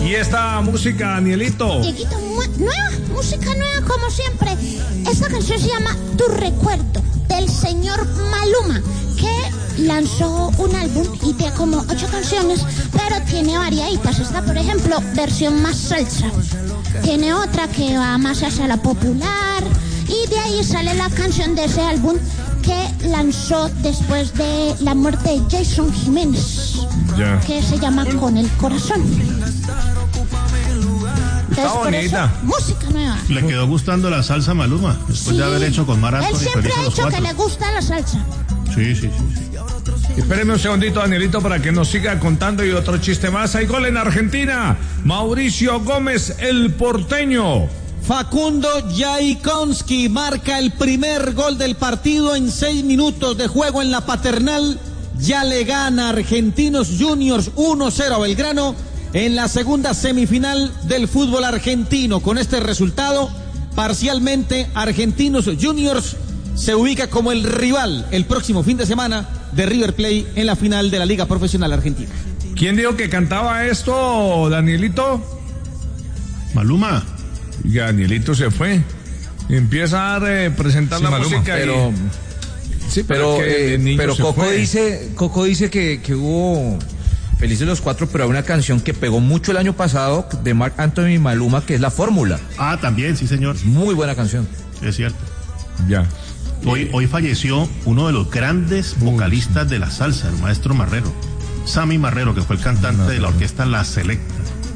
¿Y esta música, Danielito? Dieguito, música nueva como siempre. Esta canción se llama Tu Recuerdo, del señor Maluma, que lanzó un álbum y tiene como 8 canciones, pero tiene variaditas. Esta, por ejemplo, versión más salsa. Tiene otra que va más hacia la popular, y de ahí sale la canción de ese álbum que lanzó después de la muerte de Jason Jiménez, que se llama Con el Corazón. Está bonita. Música nueva. Le quedó gustando la salsa Maluma, después de haber hecho con Mar Anthony. Él siempre ha dicho que le gusta la salsa. Sí. Espéreme un segundito, Danielito, para que nos siga contando y otro chiste más. Hay gol en Argentina. Mauricio Gómez, el porteño. Facundo Yaikonski marca el primer gol del partido en 6 minutos de juego en la Paternal. Ya le gana Argentinos Juniors 1-0 a Belgrano en la segunda semifinal del fútbol argentino. Con este resultado, parcialmente, Argentinos Juniors se ubica como el rival el próximo fin de semana de River Plate en la final de la Liga Profesional Argentina. ¿Quién dijo que cantaba esto, Danielito? Maluma. Y Danielito se fue. Empieza a presentar la Maluma, música. Pero Coco dice que hubo Felices los Cuatro, pero hay una canción que pegó mucho el año pasado de Marc Anthony y Maluma, que es La Fórmula. Ah, también, sí, señor. Muy buena canción. Es cierto. Ya. Hoy falleció uno de los grandes vocalistas de la salsa, el maestro Marrero, Sammy Marrero, que fue el cantante de la orquesta La Selecta.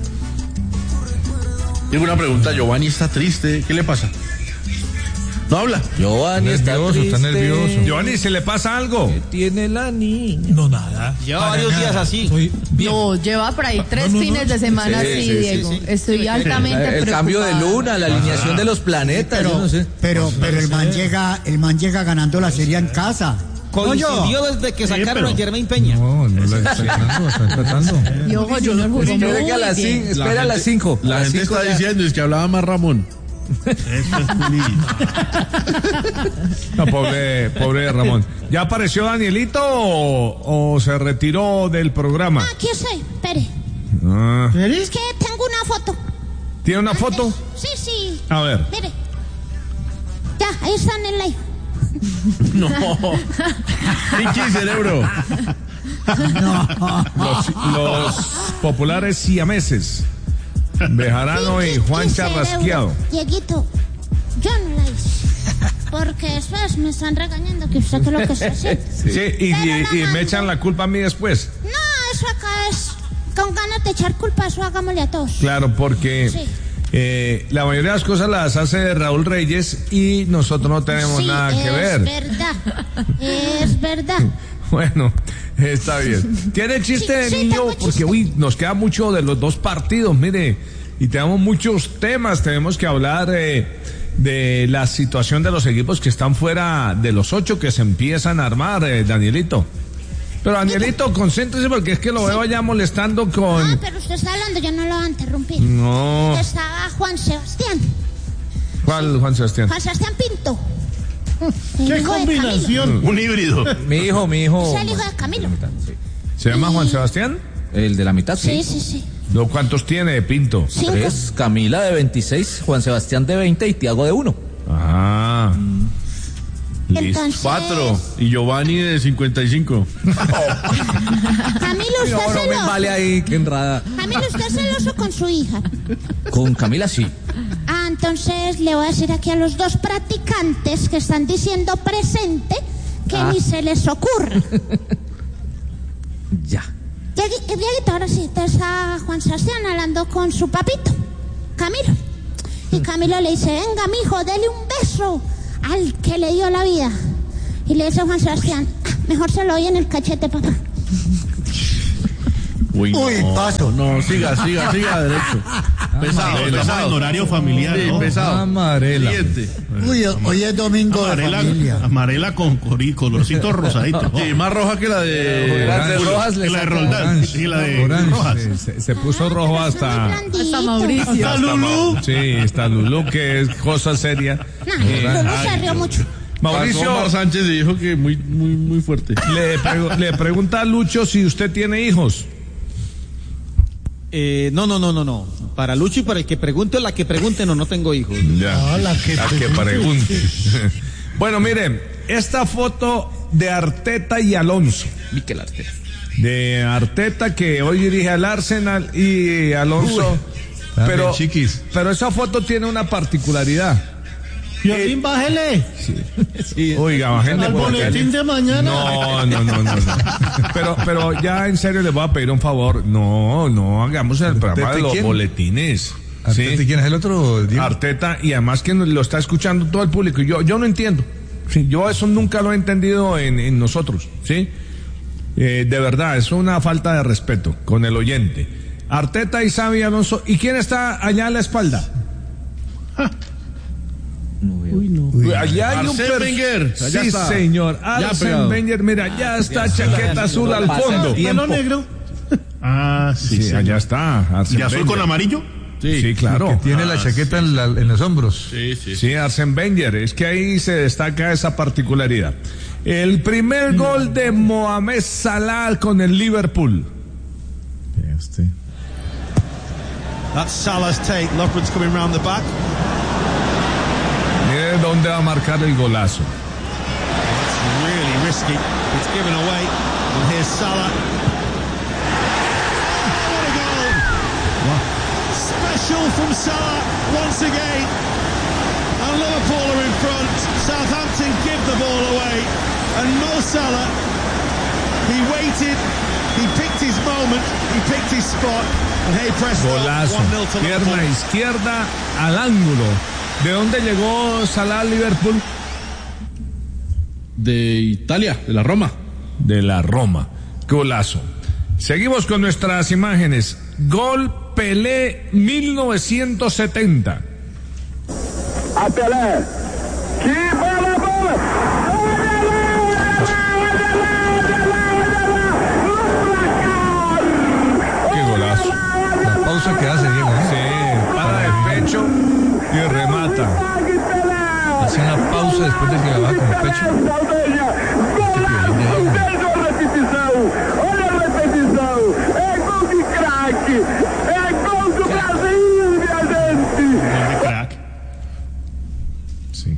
Tengo una pregunta, Giovanni está triste, ¿qué le pasa? ¿No habla? Giovanni está nervioso. Giovanni, ¿se le pasa algo? ¿Qué tiene la niña? No, nada. Lleva varios días así. No, lleva por ahí 3 fines de semana así, Diego. Estoy altamente preocupada. El cambio de luna, la alineación de los planetas, yo no sé. Pero el man llega ganando la serie en casa. Coincidió desde que sacaron a Jermaine Peña. No la está tratando. Diogo Junior jugó muy bien. Espera a las 5. La gente está diciendo, es que hablaba más Ramón. Eso es No, pobre Ramón. ¿Ya apareció Danielito o se retiró del programa? Aquí estoy, espere. Es que tengo una foto. ¿Tiene una foto? Sí. A ver. Mire. Ya, ahí está en el live. No. Pinche cerebro. Los populares siameses. Bejarano y Juan Charrasqueado. Dieguito, yo no la hice. Porque después me están regañando que usted que lo que está haciendo. Sí, y me echan la culpa a mí después. No, eso acá es con ganas de echar culpa, eso hagámosle a todos. Claro, porque la mayoría de las cosas las hace Raúl Reyes y nosotros no tenemos nada que ver. Es verdad. Bueno, está bien. ¿Tiene chiste de niño? Porque nos queda mucho de los dos partidos, mire, y tenemos muchos temas. Tenemos que hablar de la situación de los equipos que están fuera de los 8 que se empiezan a armar, Danielito. Pero Danielito, concéntrese porque es que lo veo allá molestando con... No, pero usted está hablando, yo no lo voy a interrumpir. No. Estaba Juan Sebastián. ¿Cuál Juan Sebastián? Juan Sebastián Pinto. ¡Qué combinación! Un híbrido. Mi hijo. Es el hijo de Camilo. ¿Se llama Juan Sebastián? El de la mitad, sí. Sí. No, ¿cuántos tiene de Pinto? 5. 3, Camila de 26, Juan Sebastián de 20 y Tiago de 1. Ah. Entonces... 4 y Giovanni de 55. Camilo, ¿usted es celoso? No vale ahí, qué enrada. Camilo, ¿usted es celoso con su hija? Con Camila sí. Entonces le voy a decir aquí a los dos practicantes que están diciendo presente que ni se les ocurra. Ya. Dieguito, ahora sí, está Juan Sebastián hablando con su papito, Camilo. Y Camilo le dice, venga, mijo, dele un beso al que le dio la vida. Y le dice Juan Sebastián, mejor se lo doy en el cachete, papá. Uy, paso. No, siga derecho. Pesado. En horario familiar, sí, ¿no? pesado. Amarela. Siguiente. Hoy es domingo de familia. Amarela con colorcito rosadito. Sí, más roja que la de... Rojas que la de Roldán. Y la de Rojas. Se puso rojo hasta Mauricio. Hasta Lulú. Sí, está Lulú, que es cosa seria. Lulú se rió mucho. Mauricio Omar Sánchez dijo que muy fuerte. le pregunta a Lucho si usted tiene hijos. No. Para Lucho y para el que pregunte, la que pregunte, no tengo hijos. Ya. La que pregunte. Bueno, miren, esta foto de Arteta y Alonso. Mikel Arteta. De Arteta, que hoy dirige al Arsenal, y Alonso. Pero esa foto tiene una particularidad. Violín, bájele. Sí. Oiga, bájele. Al boletín de mañana. No. Pero ya en serio les voy a pedir un favor. No hagamos el programa de los boletines. ¿Arteta? ¿Quién es el otro? Diego? Arteta, y además que lo está escuchando todo el público. Yo no entiendo. Sí, yo eso nunca lo he entendido en nosotros. ¿Sí? De verdad, es una falta de respeto con el oyente. Arteta y Xabi Alonso. ¿Y quién está allá a la espalda? Allá hay un Wenger. Sí, está. Señor. Arsène Wenger, mira, ya está chaqueta azul al fondo. ¿Pelo negro? Sí, allá está. ¿Y azul con amarillo? Sí, claro. Que tiene la chaqueta en los hombros. Sí, Arsène Wenger. Es que ahí se destaca esa particularidad. El primer gol de Mohamed Salah con el Liverpool. That's Salah's take. Lovren's coming round the back. Mire dónde va a marcar el golazo. It's really risky. It's given away. And here's Salah. What a goal! Special from Salah once again. And Liverpool are in front. Southampton give the ball away. And Mo Salah, he waited. He picked his moment. He picked his spot. And hey, presto, golazo. 1-0 to Pierna Liverpool. izquierda al ángulo. ¿De dónde llegó Salah al Liverpool? De Italia, de la Roma. De la Roma. Golazo. Seguimos con nuestras imágenes. Gol Pelé 1970. A Pelé. Que bola, bola. Qué golazo. La pausa que hace Diego. Sí, para de pecho y remata. Hace una pausa después de que la baja con el pecho. Olha a repetição. É gol de craque. É gol do Brasil, minha gente. Gol de crack. Sí.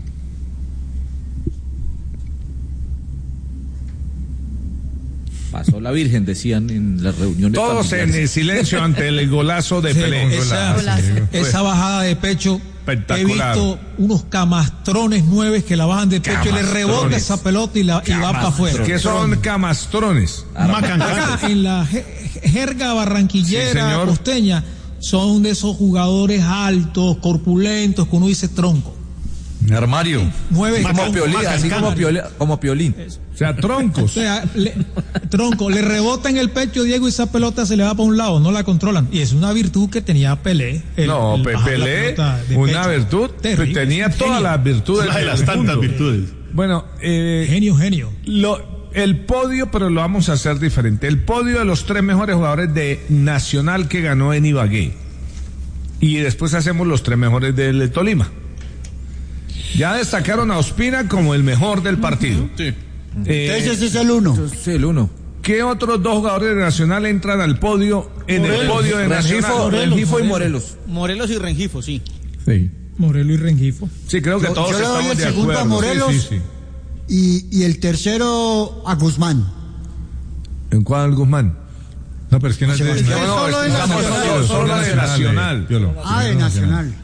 Pasó la Virgen, decían en las reuniones. Todos en silencio ante el golazo de Pelé. Esa bajada de pecho. Espectacular. He visto unos camastrones 9 que la bajan de pecho y le rebota esa pelota y va para afuera. ¿Qué son camastrones? Acá en la jerga barranquillera, sí, costeña, son de esos jugadores altos, corpulentos, que uno dice tronco. Armario. 9 como Piolín, así como Piolín. O sea, troncos. O sea, tronco, le rebota en el pecho Diego y esa pelota se le va para un lado, no la controlan. Y es una virtud que tenía Pelé. Pelé, una virtud, terrible, tenía todas las virtudes. Una de las tantas virtudes. Bueno, genio. El podio, pero lo vamos a hacer diferente. El podio de los 3 mejores jugadores de Nacional que ganó en Ibagué. Y después hacemos los 3 mejores del Tolima. Ya destacaron a Ospina como el mejor del partido. Sí. Entonces ese es el 1. Sí, el 1. ¿Qué otros 2 jugadores de Nacional entran al podio el podio de Nacional? Rengifo y Morelos. Morelos y Rengifo, sí. Morelos y Rengifo. Sí, creo que todos estamos de acuerdo. A Morelos y el tercero a Guzmán. ¿En cuál Guzmán? No, pero es que no es de solo de Nacional. De Nacional.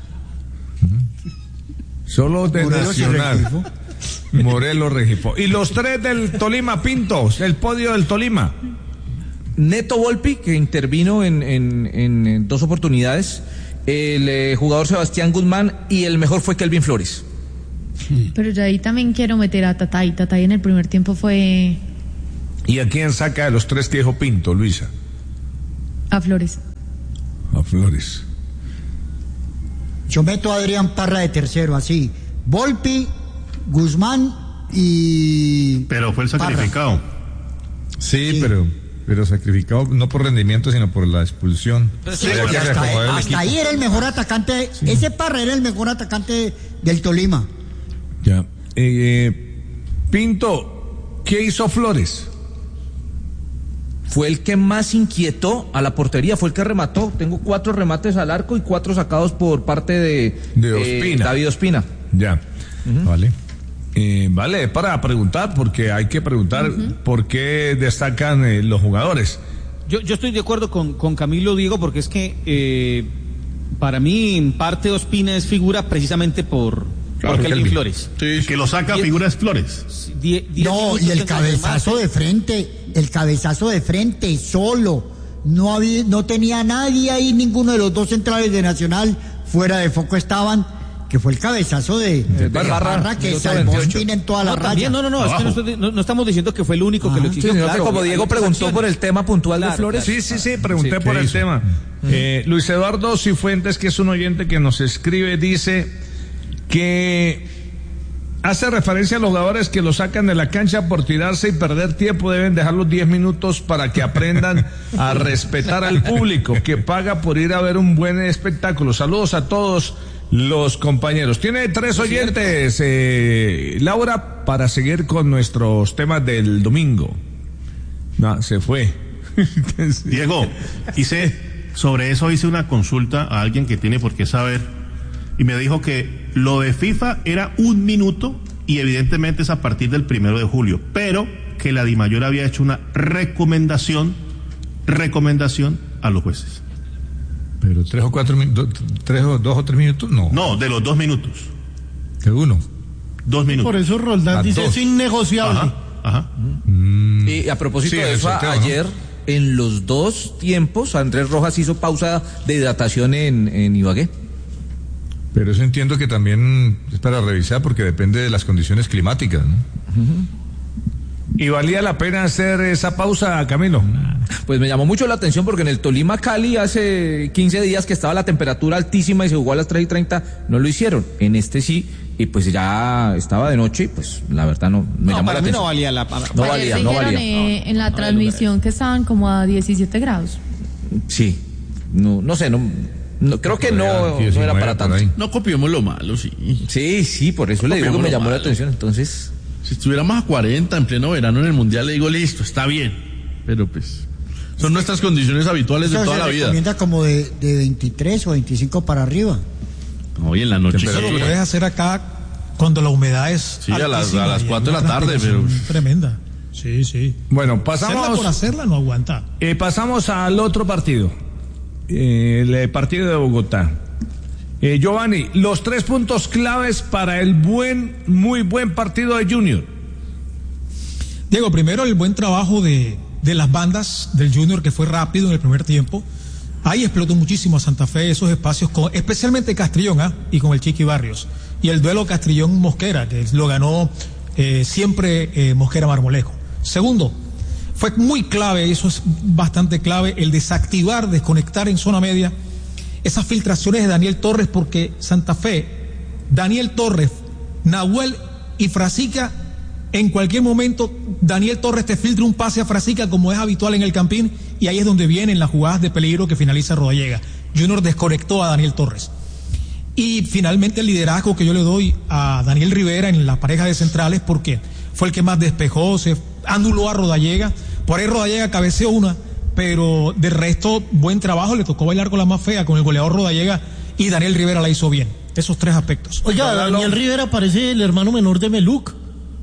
Solo de Morelos Nacional. Morelos, Rengifo. Y los 3 del Tolima, Pintos, el podio del Tolima. Neto Volpi, que intervino en 2 oportunidades. El jugador Sebastián Guzmán y el mejor fue Kelvin Flores. Pero yo ahí también quiero meter a Tatay. Tatay en el primer tiempo fue... ¿Y a quién saca de los 3 que dijo Pinto, Luisa? A Flores. A Flores. Yo meto a Adrián Parra de tercero, así. Volpi, Guzmán y... Pero fue el sacrificado. Sí, pero sacrificado no por rendimiento, sino por la expulsión. Sí, hasta ahí era el mejor atacante. Sí. Ese Parra era el mejor atacante del Tolima. Ya. Pinto, ¿qué hizo Flores? fue el que más inquietó a la portería, fue el que remató. Tengo 4 remates al arco y 4 sacados por parte de Ospina. David Ospina. Ya, vale. Vale, para preguntar, porque hay que preguntar por qué destacan los jugadores. Yo estoy de acuerdo con Camilo, Diego, porque es que para mí en parte Ospina es figura precisamente por Kelvin Flores. Sí, que lo saca figura es Flores. No, y el cabezazo de frente, solo. No tenía nadie ahí, ninguno de los 2 centrales de Nacional fuera de foco estaban, que fue el cabezazo de Barra que salvó Ospina en toda la raya. No, es que no estamos diciendo que fue el único que lo exigió. Claro, como Diego preguntó por el tema puntual de Flores. Sí, pregunté por el tema. Luis Eduardo Cifuentes, que es un oyente que nos escribe, dice que hace referencia a los jugadores que lo sacan de la cancha por tirarse y perder tiempo, deben dejar los 10 minutos para que aprendan a respetar al público que paga por ir a ver un buen espectáculo. Saludos a todos los compañeros. Tiene 3 oyentes, Laura, para seguir con nuestros temas del domingo. No, se fue. Diego, sobre eso hice una consulta a alguien que tiene por qué saber, y me dijo que lo de FIFA era 1 minuto y evidentemente es a partir del 1 de julio, pero que la DIMAYOR había hecho una recomendación a los jueces. Pero 3 o 4 minutos, 2 o 3 minutos, no. No, de los 2 minutos. ¿De uno? 2 minutos. Por eso Roldán dice es innegociable. Ajá. Y a propósito de eso, ayer en los 2 tiempos Andrés Rojas hizo pausa de hidratación en Ibagué. Pero eso entiendo que también es para revisar porque depende de las condiciones climáticas, ¿no? ¿Y valía la pena hacer esa pausa, Camilo? Pues me llamó mucho la atención porque en el Tolima Cali hace 15 días que estaba la temperatura altísima y se jugó a las 3:30, no lo hicieron. En este sí, y pues ya estaba de noche y pues la verdad no me llamó la atención. No valía la pena. No valía. En la transmisión que estaban como a 17 grados. Sí, no sé, creo que no era para tanto. No copiemos lo malo, sí. Sí, por eso le digo que me llamó la atención, entonces. Si estuviéramos a 40 en pleno verano en el Mundial, le digo, listo, está bien. Pero pues, son nuestras condiciones habituales de toda la vida. Se recomienda como de 23 o 25 para arriba. Hoy en la noche. Eso lo puedes hacer acá cuando la humedad es a las 4 de la tarde, pero tremenda. Sí. Bueno, pasamos. Hacerla por hacerla no aguanta. Pasamos al otro partido. El partido de Bogotá. Giovanni, los 3 puntos claves para el muy buen partido de Junior. Diego, primero el buen trabajo de las bandas del Junior, que fue rápido en el primer tiempo. Ahí explotó muchísimo a Santa Fe esos espacios, especialmente Castrillón y con el Chiqui Barrios. Y el duelo Castrillón-Mosquera, que lo ganó siempre Mosquera Marmolejo. Segundo, fue muy clave, y eso es bastante clave, el desconectar en zona media esas filtraciones de Daniel Torres, porque Santa Fe, Daniel Torres, Nahuel y Frasica, en cualquier momento Daniel Torres te filtra un pase a Frasica como es habitual en el Campín, y ahí es donde vienen las jugadas de peligro que finaliza Rodallega. Junior desconectó a Daniel Torres. Y finalmente el liderazgo que yo le doy a Daniel Rivera en la pareja de centrales, porque fue el que más despejó, se anuló a Rodallega, por ahí Rodallega cabeceó una, pero de resto, buen trabajo, le tocó bailar con la más fea, con el goleador Rodallega, y Daniel Rivera la hizo bien. Esos 3 aspectos. Oiga, Daniel Rivera parece el hermano menor de Meluc.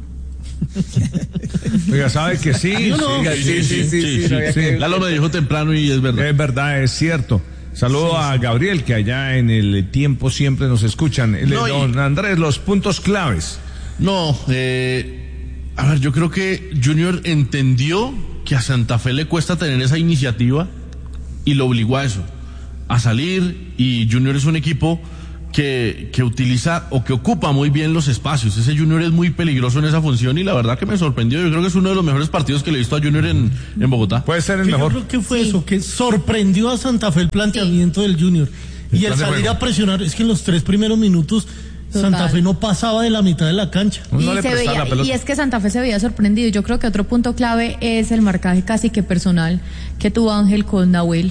Oiga, ¿sabe que sí? Sí. Lalo me dijo temprano y es verdad. Es verdad, es cierto. Saludo a Gabriel, que allá en el tiempo siempre nos escuchan. Don Andrés, los puntos claves. A ver, yo creo que Junior entendió que a Santa Fe le cuesta tener esa iniciativa y lo obligó a eso, a salir, y Junior es un equipo que utiliza o que ocupa muy bien los espacios. Ese Junior es muy peligroso en esa función y la verdad que me sorprendió. Yo creo que es uno de los mejores partidos que le he visto a Junior en Bogotá. Puede ser el mejor. Yo creo que fue eso, que sorprendió a Santa Fe el planteamiento del Junior. Y el salir a presionar, es que en los 3 primeros minutos Santa Fe no pasaba de la mitad de la cancha. Y es que Santa Fe se veía sorprendido. Yo creo que otro punto clave es el marcaje casi que personal que tuvo Ángel con Nahuel.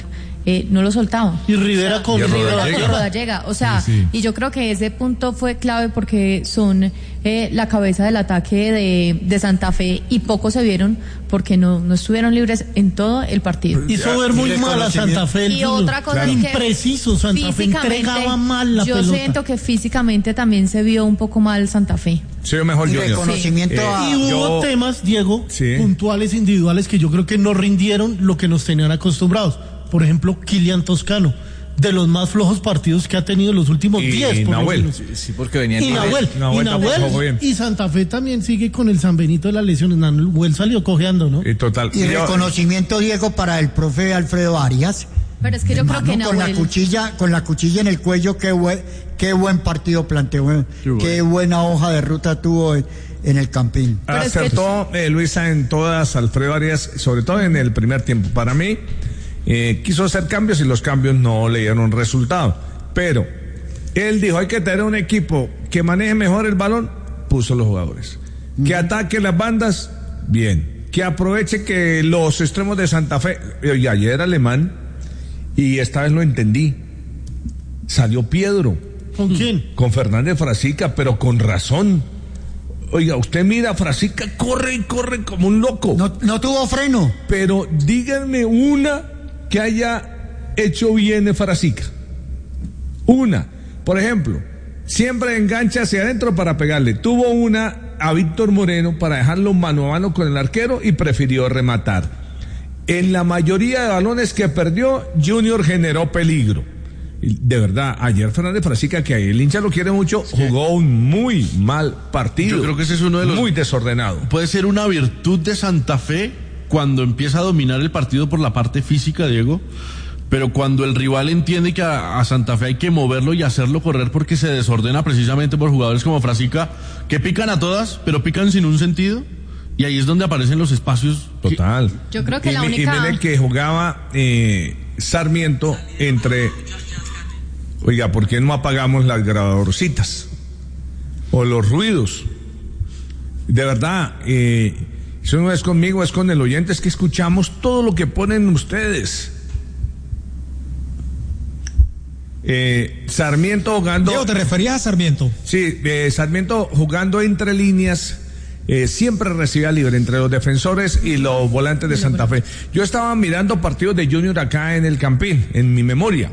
no lo soltaba. Y Rivera con Rodallega. O sea, y yo creo que ese punto fue clave porque son la cabeza del ataque de Santa Fe y pocos se vieron porque no estuvieron libres en todo el partido. Hizo ver muy mal a Santa Fe. Y otra cosa es que impreciso, Santa Fe entregaba mal la pelota. Yo siento que físicamente también se vio un poco mal Santa Fe. Sí, mejor yo. Reconocimiento y hubo temas, Diego, puntuales, individuales, que yo creo que no rindieron lo que nos tenían acostumbrados. Por ejemplo, Kylian Toscano, de los más flojos partidos que ha tenido en los últimos 10. Y Nahuel. Sí, porque venía y Nahuel y Santa Fe también sigue con el San Benito de las lesiones. Nahuel salió cojeando, ¿no? Total. Y reconocimiento, Diego, para el profe Alfredo Arias. Pero es que yo creo que Nahuel... con la cuchilla en el cuello, qué buen partido planteó, qué buena hoja de ruta tuvo en el Campín. Acertó Luisa en todas, Alfredo Arias, sobre todo en el primer tiempo. Para mí, quiso hacer cambios y los cambios no le dieron resultado. Pero él dijo, hay que tener un equipo que maneje mejor el balón, puso los jugadores. Que ataque las bandas, bien. Que aproveche que los extremos de Santa Fe, y ayer era Alemán, y esta vez lo entendí, salió Piedro. ¿Con quién? Con Fernández Frasica, pero con razón. Oiga, usted mira, Frasica corre y corre como un loco. No tuvo freno. Pero díganme una que haya hecho bien Frasica. Una. Por ejemplo, siempre engancha hacia adentro para pegarle. Tuvo una a Víctor Moreno para dejarlo mano a mano con el arquero y prefirió rematar. En la mayoría de balones que perdió, Junior generó peligro. De verdad, ayer Fernández Frasica, que el hincha lo quiere mucho, jugó un muy mal partido. Yo creo que ese es uno de los... Muy desordenado. Puede ser una virtud de Santa Fe cuando empieza a dominar el partido por la parte física, Diego, pero cuando el rival entiende que a Santa Fe hay que moverlo y hacerlo correr porque se desordena precisamente por jugadores como Frasica, que pican a todas, pero pican sin un sentido. Y ahí es donde aparecen los espacios. Total. Yo creo que la única... Y mire que jugaba Sarmiento entre... Oiga, ¿por qué no apagamos las grabadorcitas? O los ruidos. De verdad, eso no es conmigo, es con el oyente, es que escuchamos todo lo que ponen ustedes. Sarmiento jugando... Diego, ¿te referías a Sarmiento? Sí, Sarmiento jugando entre líneas... siempre recibía libre entre los defensores y los volantes de Santa Fe. Yo estaba mirando partidos de Junior acá en el Campín, en mi memoria,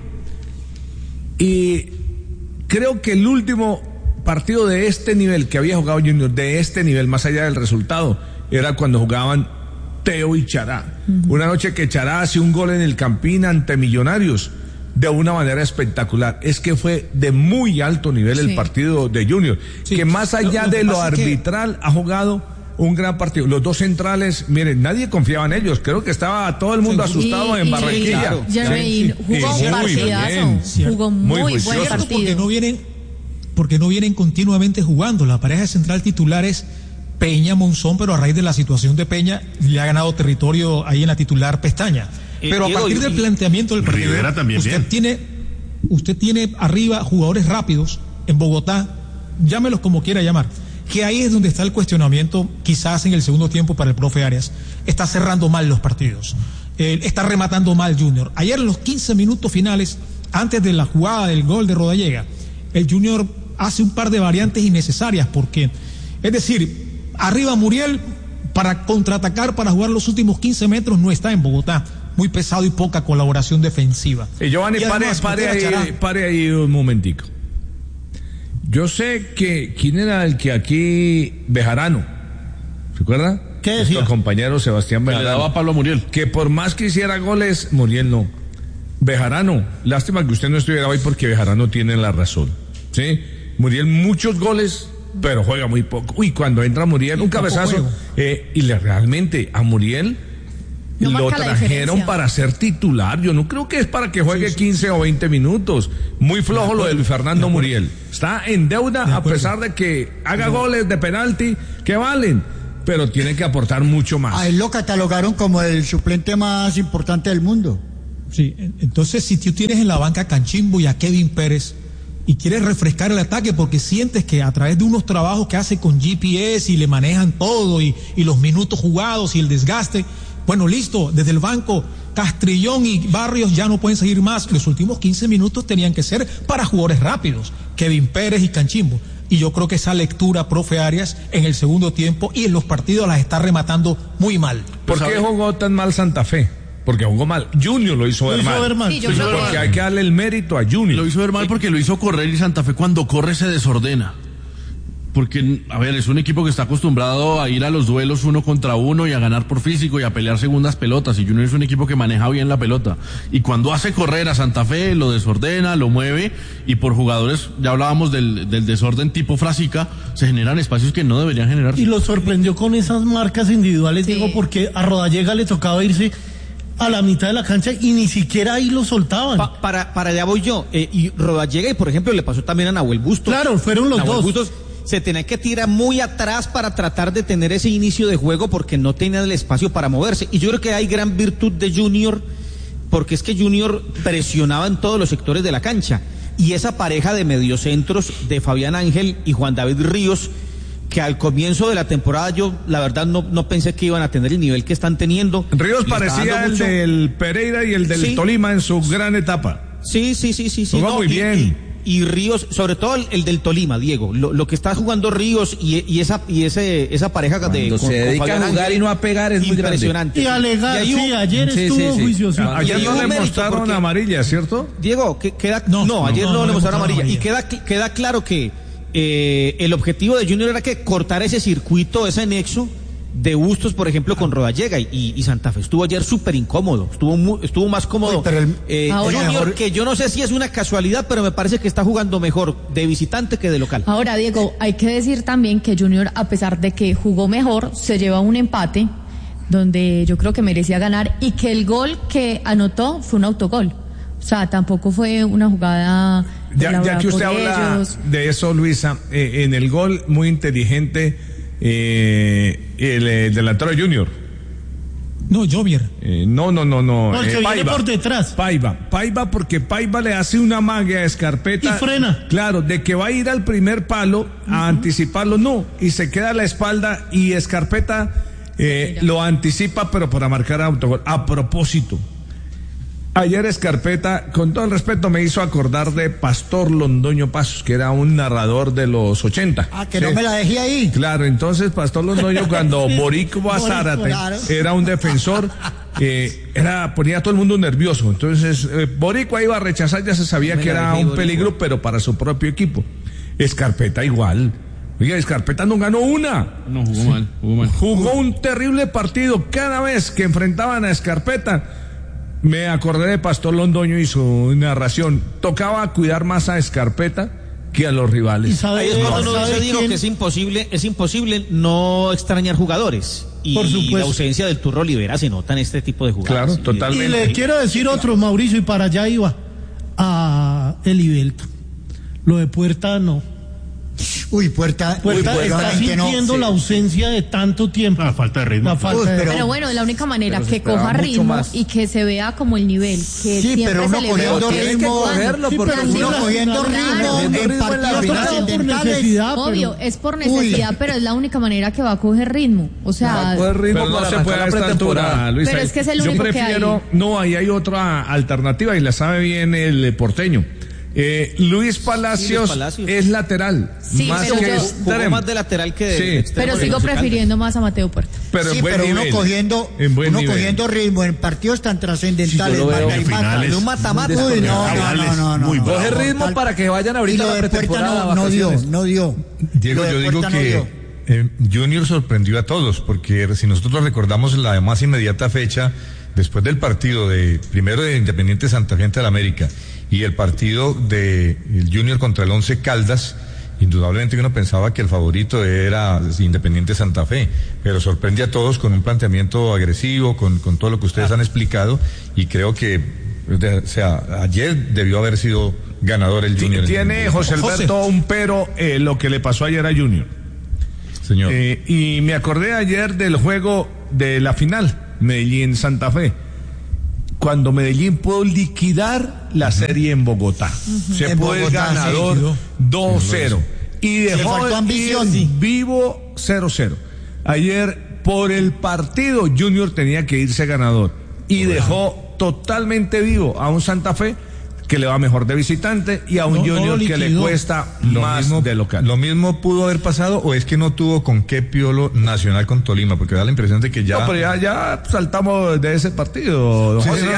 y creo que el último partido de este nivel que había jugado Junior, de este nivel, más allá del resultado, era cuando jugaban Teo y Chará. Una noche que Chará hace un gol en el Campín ante Millonarios de una manera espectacular. Es que fue de muy alto nivel el partido de Junior, que más allá de lo arbitral ha jugado un gran partido. Los dos centrales, miren, nadie confiaba en ellos. Creo que estaba todo el mundo asustado en Barranquilla. Jugó un partidazo. Jugó muy buen partido. Porque no vienen continuamente jugando. La pareja central titular es Peña Monzón, pero a raíz de la situación de Peña le ha ganado territorio ahí en la titular Pestaña. Pero a partir del planteamiento del partido, usted tiene arriba jugadores rápidos en Bogotá, llámelos como quiera llamar, que ahí es donde está el cuestionamiento, quizás en el segundo tiempo para el profe Arias. Está cerrando mal los partidos, está rematando mal Junior. Ayer en los 15 minutos finales, antes de la jugada del gol de Rodallega, el Junior hace un par de variantes innecesarias, porque, es decir, arriba Muriel para contraatacar, para jugar los últimos 15 metros, no está en Bogotá. Muy pesado y poca colaboración defensiva. Giovanni, pare ahí un momentico. Yo sé que quién era el que aquí, Bejarano, ¿se acuerda? ¿Qué decía? Nuestro compañero Sebastián Bejarano. Le daba a Pablo a Muriel. Que por más que hiciera goles, Muriel no. Bejarano, lástima que usted no estuviera hoy porque Bejarano tiene la razón, ¿sí? Muriel muchos goles, pero juega muy poco. Uy, cuando entra Muriel, un cabezazo, y realmente a Muriel lo trajeron para ser titular. Yo no creo que es para que juegue 15 o 20 minutos. Muy flojo lo de Luis Fernando Muriel. Está en deuda a pesar de que haga goles de penalti que valen, pero tiene que aportar mucho más. A él lo catalogaron como el suplente más importante del mundo. Sí, entonces si tú tienes en la banca a Canchimbo y a Kevin Pérez y quieres refrescar el ataque porque sientes que a través de unos trabajos que hace con GPS y le manejan todo y los minutos jugados y el desgaste, bueno, listo, desde el banco Castrillón y Barrios ya no pueden seguir más. Los últimos 15 minutos tenían que ser para jugadores rápidos, Kevin Pérez y Canchimbo. Y yo creo que esa lectura, profe Arias, en el segundo tiempo y en los partidos las está rematando muy mal. ¿Por qué jugó tan mal Santa Fe? Porque jugó mal. Junior lo hizo ver mal. Sí, porque hay que darle el mérito a Junior. Lo hizo ver mal porque lo hizo correr y Santa Fe cuando corre se desordena. Porque, a ver, es un equipo que está acostumbrado a ir a los duelos 1 contra 1 y a ganar por físico y a pelear segundas pelotas. Y Junior es un equipo que maneja bien la pelota. Y cuando hace correr a Santa Fe, lo desordena, lo mueve. Y por jugadores, ya hablábamos del desorden tipo Frasica, se generan espacios que no deberían generarse. Y lo sorprendió con esas marcas individuales, Diego, porque a Rodallega le tocaba irse a la mitad de la cancha y ni siquiera ahí lo soltaban. Para allá voy yo. Y Rodallega, y por ejemplo, le pasó también a Nahuel Bustos. Claro, fueron los Nahuel dos. Bustos se tenía que tirar muy atrás para tratar de tener ese inicio de juego porque no tenía el espacio para moverse. Y yo creo que hay gran virtud de Junior, porque es que Junior presionaba en todos los sectores de la cancha. Y esa pareja de mediocentros de Fabián Ángel y Juan David Ríos, que al comienzo de la temporada yo la verdad no pensé que iban a tener el nivel que están teniendo. Ríos parecía el del Pereira y el del Tolima en su gran etapa. Sí. Jugó muy bien. Y Ríos, sobre todo el del Tolima, Diego, lo que está jugando Ríos y esa pareja cuando se dedica a jugar y no a pegar es muy impresionante. Y alegar, ayer estuvo juicioso. Ayer no le mostraron amarilla, ¿cierto? Diego, ayer no le mostraron amarilla. Y queda claro que el objetivo de Junior era que cortar ese circuito, ese nexo de Bustos, por ejemplo, con Rodallega, y Santa Fe estuvo ayer súper incómodo, estuvo más cómodo. Junior, que yo no sé si es una casualidad, pero me parece que está jugando mejor de visitante que de local. Ahora, Diego, hay que decir también que Junior, a pesar de que jugó mejor, se lleva un empate donde yo creo que merecía ganar, y que el gol que anotó fue un autogol. O sea, tampoco fue una jugada ya que usted habla de eso, Luisa, en el gol muy inteligente el delantero de Junior. No, Jovier. No. El que viene por detrás. Paiva, porque Paiva le hace una magia a Escarpeta. Y frena. Claro, de que va a ir al primer palo a anticiparlo, no. Y se queda a la espalda y Escarpeta lo anticipa, pero para marcar autogol. A propósito, ayer Escarpeta, con todo el respeto, me hizo acordar de Pastor Londoño Pasos, que era un narrador de los 80. Que no me la dejé ahí. Claro, entonces Pastor Londoño, cuando Boricua Zárate era un defensor, ponía a todo el mundo nervioso. Entonces, Boricua iba a rechazar, ya se sabía que era un peligro, pero para su propio equipo. Escarpeta igual. Oiga, Escarpeta no ganó una. No, jugó mal. Jugó un terrible partido. Cada vez que enfrentaban a Escarpeta, me acordé de Pastor Londoño y su narración. Tocaba cuidar más a Escarpeta que a los rivales. Ahí es cuando uno dice que es imposible no extrañar jugadores. Y por supuesto, la ausencia del Turro Olivera se nota en este tipo de jugadas. Claro, totalmente. Y le quiero decir otro, Mauricio, y para allá iba a Elivelto. Lo de Puerta no. Puerta está sintiendo la ausencia de tanto tiempo. La falta de ritmo. Pero bueno, la única manera que coja ritmo y que se vea como el nivel que siempre pero uno se le cogiendo ve. ritmo, uno cogiendo ritmo en partidos trascendentales. Obvio, es por necesidad, pero es la única manera que va a coger ritmo. O sea, pero no se puede a esta altura, Luisa. Pero es que es el único que hay. No, ahí hay otra alternativa y la sabe bien el porteño. Luis Palacios es lateral, sí, más pero que jugó más de lateral que de extremo. Pero sigo prefiriendo más a Mateo Puerta. Pero uno cogiendo ritmo en partidos tan trascendentales. Un mata-mata. No. Coge ritmo para que vayan ahorita a la pretemporada. No dio. Diego, yo digo que Junior sorprendió a todos, porque si nosotros recordamos la más inmediata fecha, después del partido primero de Independiente Santa Fe ante el América, y el partido de el Junior contra el Once Caldas, indudablemente uno pensaba que el favorito era Independiente Santa Fe, pero sorprende a todos con un planteamiento agresivo, con todo lo que ustedes han explicado, y creo que, ayer debió haber sido ganador el Junior. Tiene José Alberto un pero lo que le pasó ayer a Junior. Señor. Y me acordé ayer del juego de la final, Medellín-Santa Fe, cuando Medellín pudo liquidar la serie en Bogotá. Se fue el ganador 2-0 y dejó vivo 0-0. Ayer por el partido Junior tenía que irse ganador y dejó totalmente vivo a un Santa Fe que le va mejor de visitante y a un Junior que le cuesta más de local. ¿Lo mismo pudo haber pasado o es que no tuvo con qué Piolo Nacional con Tolima? Porque da la impresión de que ya... No, pero ya saltamos de ese partido.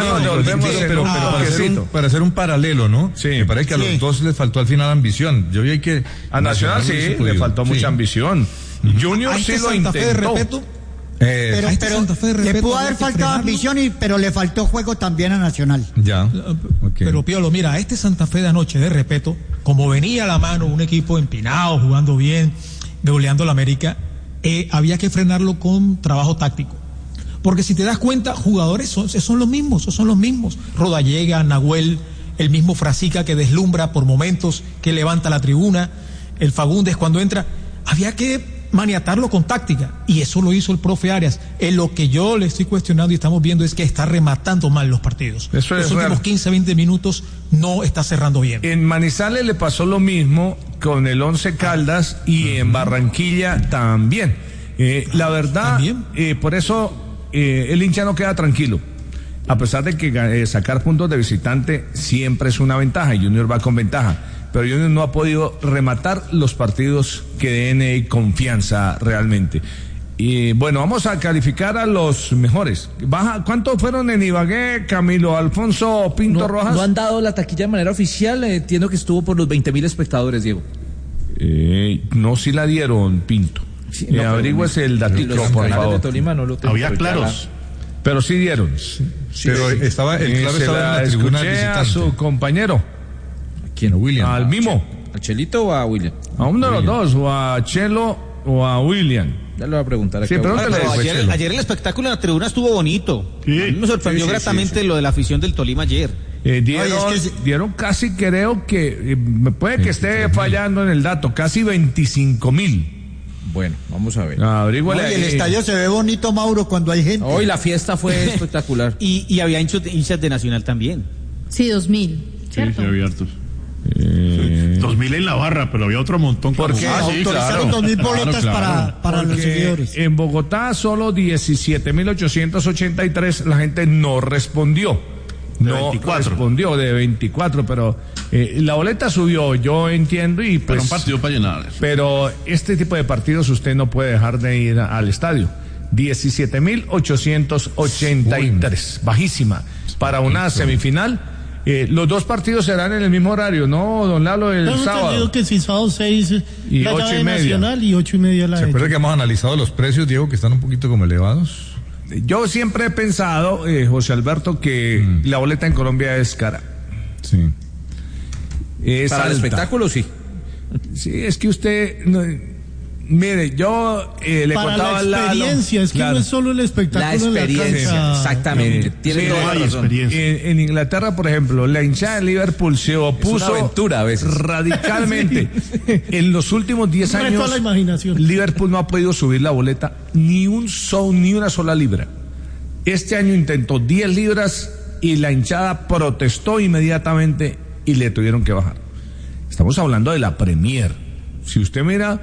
Para hacer un paralelo, ¿no? Sí. Me parece que a los dos les faltó al final ambición. Yo vi que... A Nacional sí, le faltó mucha ambición. Junior sí lo intentó. Pero le pudo haber faltado ambición, pero le faltó juego también a Nacional. Ya. Okay. Pero Piolo, mira, a este Santa Fe de anoche, de respeto, como venía a la mano un equipo empinado, jugando bien, goleando la América, había que frenarlo con trabajo táctico. Porque si te das cuenta, jugadores son los mismos. Rodallega, Nahuel, el mismo Frasica que deslumbra por momentos, que levanta la tribuna, el Fagundes cuando entra. Había que maniatarlo con táctica, y eso lo hizo el profe Arias. En lo que yo le estoy cuestionando y estamos viendo es que está rematando mal los partidos. Los últimos 15-20 minutos no está cerrando bien. En Manizales le pasó lo mismo con el Once Caldas y en Barranquilla también. La verdad, por eso el hincha no queda tranquilo. A pesar de que sacar puntos de visitante siempre es una ventaja y Junior va con ventaja. Pero Junior no ha podido rematar los partidos que den confianza realmente. Y bueno, vamos a calificar a los mejores. ¿Cuántos fueron en Ibagué, Camilo Alfonso Pinto Rojas? No han dado la taquilla de manera oficial, entiendo que estuvo por los 20.000 espectadores, Diego. No, sí la dieron, Pinto. Sí, averigüese el datito, por favor. De Tolima no lo tengo. Había claros. Pero sí dieron. Pero estaba el claro estaba en la tribuna visitante. A su compañero. ¿Quién? ¿A William? ¿Al Mimo? ¿A Chelito o a William? A uno de los dos, o a Chelo o a William. Ya le voy a preguntar aquí. Sí, ayer el espectáculo en la tribuna estuvo bonito. Sí. A mí me sorprendió gratamente lo de la afición del Tolima ayer. Dieron casi, creo que, puede que esté fallando en el dato, casi 25.000. Bueno, vamos a ver. El estadio se ve bonito, Mauro, cuando hay gente. Hoy la fiesta fue espectacular. y había hinchas de Nacional también. Sí, 2.000. ¿Cierto? Sí, había hartos. 2.000 en la barra, pero había otro montón. Porque autorizaron 2.000 boletas para los seguidores. En Bogotá solo 17.883, la gente no respondió. Respondió de 24, pero la boleta subió, yo entiendo, y pues, pero un partido para llenar. Pero este tipo de partidos usted no puede dejar de ir al estadio. 17.883, bajísima para una semifinal. Los dos partidos serán en el mismo horario, ¿no, don Lalo? El sábado. Entendido que si sábado 6 y la 8:30 Nacional y 8:30 la. ¿Se acuerda que hemos analizado los precios, Diego, que están un poquito como elevados? Yo siempre he pensado, José Alberto, que la boleta en Colombia es cara. Sí. Para el espectáculo, sí. Sí, es que usted... mire, yo le contaba la experiencia, es que no es solo el espectáculo. La experiencia, exactamente. Tiene toda la razón. En Inglaterra, por ejemplo, la hinchada de Liverpool se opuso aventura a veces. radicalmente. Sí. En los últimos 10 años, la imaginación. Liverpool no ha podido subir la boleta ni una sola libra. Este año intentó 10 libras y la hinchada protestó inmediatamente y le tuvieron que bajar. Estamos hablando de la Premier. Si usted mira...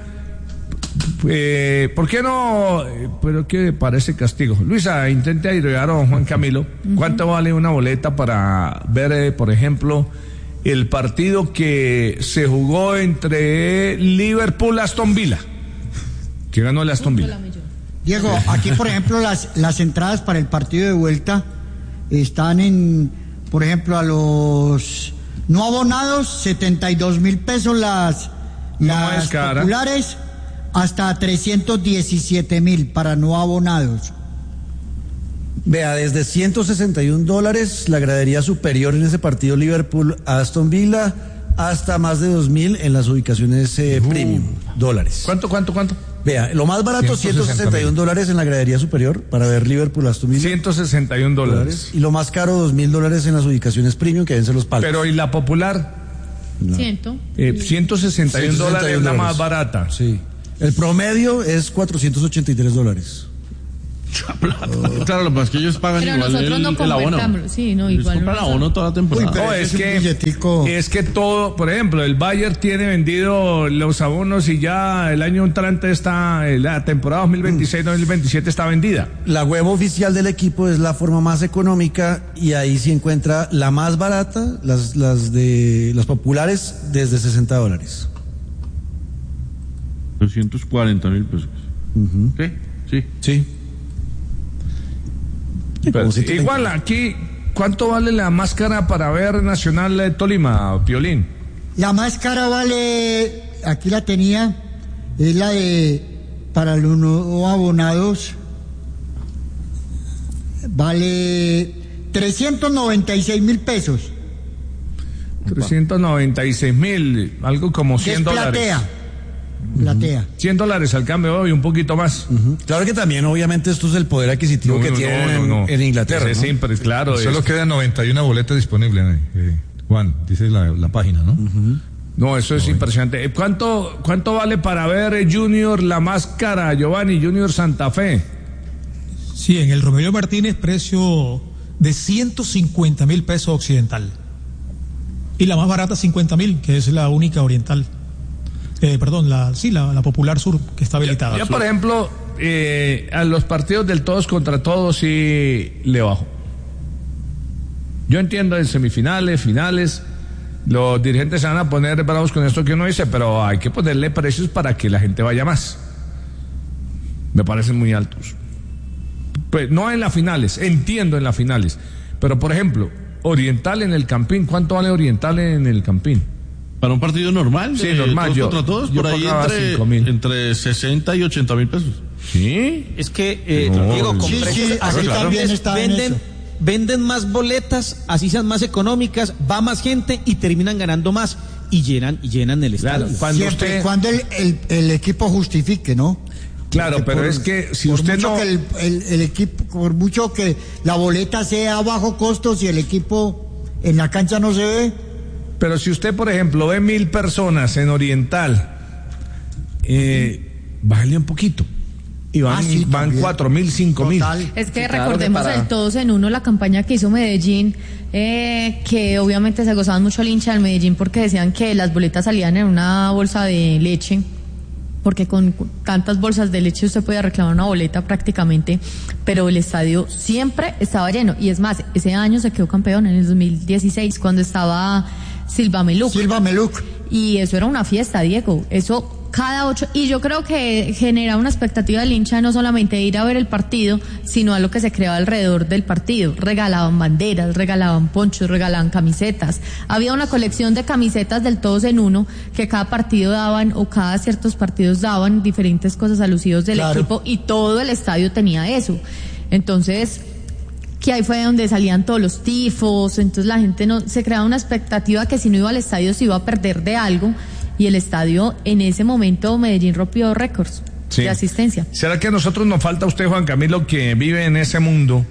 ¿por qué no? Pero que parece castigo. Luisa, intente ayudar a don Juan Camilo. ¿Cuánto vale una boleta para ver, por ejemplo, el partido que se jugó entre Liverpool y Aston Villa? ¿Qué ganó el Aston Villa? Diego, aquí por ejemplo las entradas para el partido de vuelta están en, por ejemplo, a los no abonados, 72.000 pesos las populares, hasta 317.000 para no abonados. Vea, desde $161 la gradería superior en ese partido Liverpool Aston Villa, hasta más de 2.000 en las ubicaciones premium dólares. ¿Cuánto? Vea, lo más barato $161 en la gradería superior para ver Liverpool Aston Villa. $161. Y lo más caro $2.000 en las ubicaciones premium que vencen los palcos. Pero ¿y la popular? No. $161 es la más barata. Sí. El promedio es $483. Claro, lo que pasa es que ellos pagan pero igual nosotros no el abono. convertámoslo. Sí, no, igual. Compran abono toda la temporada. Uy, pero No, billetico. es que todo, por ejemplo, el Bayern tiene vendido los abonos y ya el año entrante está, la temporada 2026-2027 está vendida. La web oficial del equipo es la forma más económica y ahí se encuentra la más barata, las populares, desde $60. 240.000 pesos. ¿Sí? Sí. Pues, igual aquí, ¿cuánto vale la máscara para ver Nacional de Tolima, Piolín? La máscara vale, aquí la tenía, es la de, para los no abonados, vale 396.000 pesos. 396.000, algo como $100. Platea. $100 al cambio hoy, un poquito más. Claro que también, obviamente, esto es el poder adquisitivo que tienen en Inglaterra. Es siempre, claro. Solo quedan 91 boletas disponibles, Juan, dice la página, ¿no? No, eso es impresionante. ¿Cuánto vale para ver Junior la máscara, Giovanni, Junior Santa Fe? Sí, en el Romelio Martínez, precio de 150.000 pesos occidental. Y la más barata, 50.000, que es la única oriental. La popular sur, que está habilitada. Yo, por ejemplo, a los partidos del todos contra todos sí le bajo. Yo entiendo en semifinales, finales, los dirigentes se van a poner bravos con esto que uno dice, pero hay que ponerle precios para que la gente vaya más. Me parecen muy altos. Pues no en las finales, entiendo en las finales, pero por ejemplo, Oriental en el Campín, ¿cuánto vale Oriental en el Campín? Para un partido normal, sí, normal, todos contra todos, por ahí entre 60 y 80.000 pesos. ¿Sí? Es que, Diego, con precios así venden más boletas, así sean más económicas, va más gente y terminan ganando más y llenan el estadio. Claro, cuando el equipo justifique, ¿no? Claro, porque pero es que si usted no... Que el equipo, por mucho que la boleta sea a bajo costo, si el equipo en la cancha no se ve... Pero si usted, por ejemplo, ve 1.000 personas en Oriental, bájale un poquito. Y van 4.000, 5.000. Es que recordemos el todos en uno, la campaña que hizo Medellín, que obviamente se gozaban mucho el hincha del Medellín porque decían que las boletas salían en una bolsa de leche, porque con tantas bolsas de leche usted podía reclamar una boleta prácticamente, pero el estadio siempre estaba lleno. Y es más, ese año se quedó campeón en el 2016, cuando estaba Silva Meluc. Y eso era una fiesta, Diego. Eso cada 8, y yo creo que genera una expectativa del hincha no solamente de ir a ver el partido, sino a lo que se creaba alrededor del partido. Regalaban banderas, regalaban ponchos, regalaban camisetas. Había una colección de camisetas del todos en uno que cada partido daban, o cada ciertos partidos daban diferentes cosas alusivos del equipo, y todo el estadio tenía eso. Entonces, que ahí fue donde salían todos los tifos, entonces la gente no se creaba una expectativa que si no iba al estadio se iba a perder de algo. Y el estadio, en ese momento, Medellín rompió récords de asistencia. ¿Será que a nosotros nos falta, usted, Juan Camilo, que vive en ese mundo,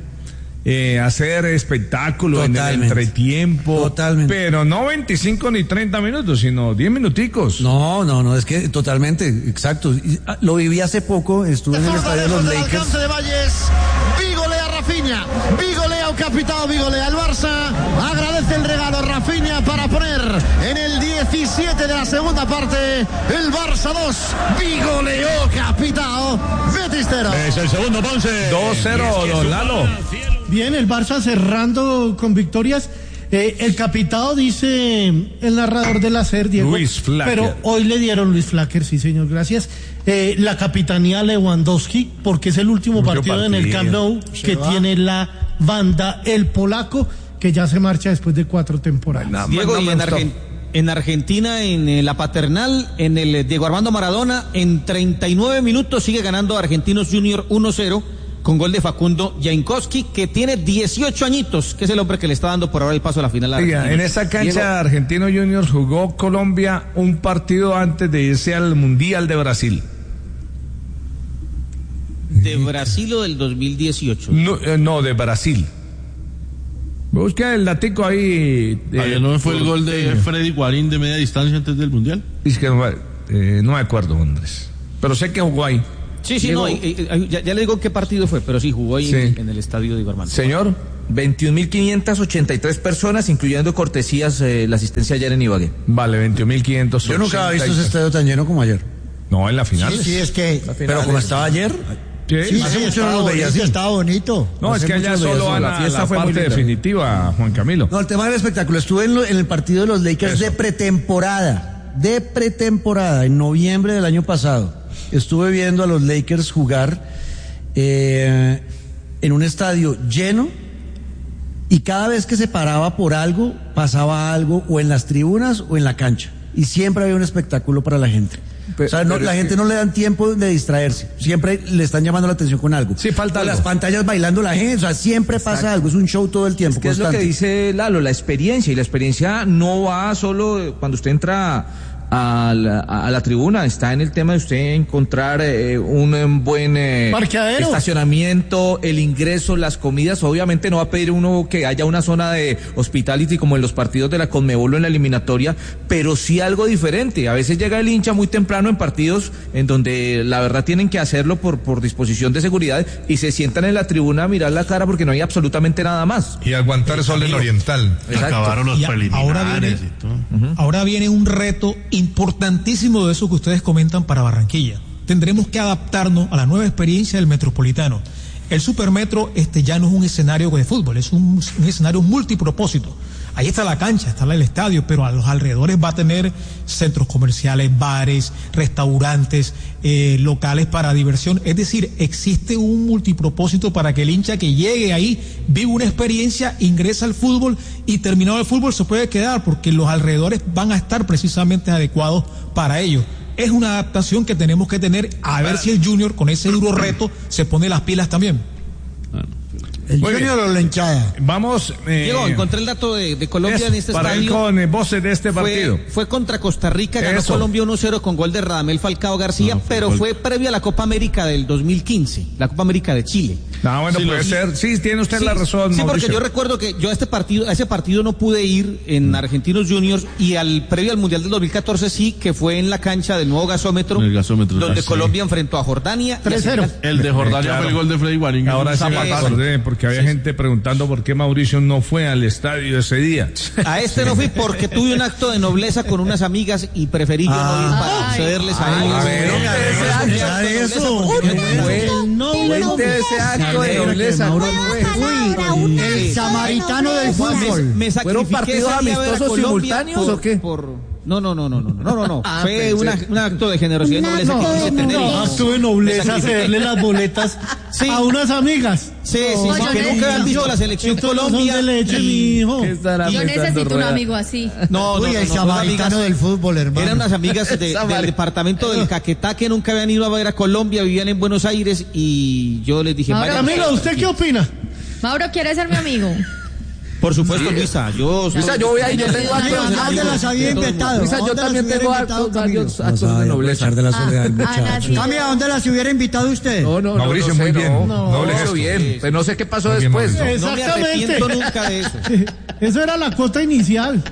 hacer espectáculo en el entretiempo? Totalmente. Pero no 25 ni 30 minutos, sino 10 minuticos. No, es que totalmente, exacto. Lo viví hace poco, estuve en el estadio de los Lakers. Alcance de Valles, Vigolea Rafinha, Vigolea o capitán, Vigolea el Barça, agradece el regalo Rafinha para poner en el 17 de la segunda parte el Barça 2, Vigoleo capitán, Betis 0. Es el segundo, Ponce. 2-0, don Lalo. Bien, el Barça cerrando con victorias. El capitán, dice el narrador del hacer, Diego. Luis Flacker. Pero hoy le dieron Luis Flacker, sí señor, gracias. La capitanía Lewandowski, porque es el último partido en el Camp Nou que tiene la banda, el polaco, que ya se marcha después de 4 temporadas. Diego, y en Argentina, en la Paternal, en el Diego Armando Maradona, en 39 minutos sigue ganando Argentinos Junior 1-0. Con gol de Facundo Jankowski, que tiene 18 añitos, que es el hombre que le está dando por ahora el paso a la final. En esa cancha Argentino Juniors jugó Colombia un partido antes de irse al Mundial de Brasil. ¿De Brasil o del 2018? No, de Brasil. Busca el datico ahí. ¿No fue el gol de Freddy Guarín de media distancia antes del Mundial? Es que no me acuerdo, Andrés. Pero sé que jugó ahí. Sí, no, ya le digo qué partido fue, pero sí jugó ahí en el estadio Diego Armando. Señor, 21.583 personas, incluyendo cortesías, la asistencia ayer en Ibagué. Vale, 21.583. Yo nunca había visto ese estadio tan lleno como ayer. No, en la final. Sí, es que... Pero como estaba ayer... Sí, hace mucho no lo veía así. Estaba bonito. No, es que allá solo van a la parte definitiva, Juan Camilo. No, el tema del espectáculo. Estuve en el partido de los Lakers de pretemporada, en noviembre del año pasado. Estuve viendo a los Lakers jugar en un estadio lleno y cada vez que se paraba por algo, pasaba algo o en las tribunas o en la cancha. Y siempre había un espectáculo para la gente. La gente no le dan tiempo de distraerse. Siempre le están llamando la atención con algo. Sí, falta algo. Las pantallas bailando la gente. O sea, siempre pasa algo. Es un show todo el tiempo. Es lo que dice Lalo, la experiencia. Y la experiencia no va solo cuando usted entra a la tribuna, está en el tema de usted encontrar un buen estacionamiento, el ingreso, las comidas. Obviamente no va a pedir uno que haya una zona de hospitality como en los partidos de la Conmebol o en la eliminatoria, pero sí algo diferente. A veces llega el hincha muy temprano en partidos en donde la verdad tienen que hacerlo por disposición de seguridad y se sientan en la tribuna a mirar la cara porque no hay absolutamente nada más. Y aguantar el sol en Oriental. Acabaron los preliminares y todo. Ahora viene un reto importantísimo de eso que ustedes comentan para Barranquilla. Tendremos que adaptarnos a la nueva experiencia del Metropolitano. El Supermetro ya no es un escenario de fútbol, es un escenario multipropósito. Ahí está la cancha, está el estadio, pero a los alrededores va a tener centros comerciales, bares, restaurantes, locales para diversión. Es decir, existe un multipropósito para que el hincha que llegue ahí viva una experiencia, ingresa al fútbol y terminado el fútbol se puede quedar porque los alrededores van a estar precisamente adecuados para ello. Es una adaptación que tenemos que tener a ver si el Junior con ese duro reto se pone las pilas también. ¿El Junior o la hinchada? Vamos. Diego, encontré el dato de Colombia en este para estadio. Para ir con voces de este partido. Fue contra Costa Rica, ganó Colombia 1-0 con gol de Radamel Falcao García, pero fue previo a la Copa América del 2015, la Copa América de Chile. Bueno, puede ser. Sí, tiene usted la razón, Sí, Mauricio. porque yo recuerdo que yo a ese partido no pude ir en Argentinos Juniors y previo al Mundial del 2014 sí, que fue en la cancha del nuevo gasómetro, donde Colombia enfrentó a Jordania 3-0. El de Jordania fue el gol de Freddy Guarín. Ahora sí me acordé, porque había gente preguntando por qué Mauricio no fue al estadio ese día. A no fui porque tuve un acto de nobleza con unas amigas y preferí yo no ir para cederles a ellos. Cuente ese acto de nobleza. El samaritano del fútbol. ¿Fueron partidos amistosos simultáneos o qué? No. Fue un acto de generosidad y nobleza que quise tener. Acto de nobleza, cederle las boletas a unas amigas. Sí, que nunca habían visto la selección Colombia. De leche, mi hijo. Yo necesito un amigo así. El samaritano del fútbol, hermano. Eran unas amigas del departamento del Caquetá que nunca habían ido a ver a Colombia, vivían en Buenos Aires y yo les dije... Camilo, ¿usted qué opina? Mauro, ¿quiere ser mi amigo? Por supuesto, Luisa, yo voy ahí, yo tengo Antes las había inventado. Luisa, yo también tengo varios actos de nobleza. de la soledad, muchacho. Cambia, ¿a dónde las hubiera invitado usted? No, Mauricio, muy bien. Noble gesto. Bien, pero no sé qué pasó después. No me arrepiento nunca de eso. Eso era la cuota inicial.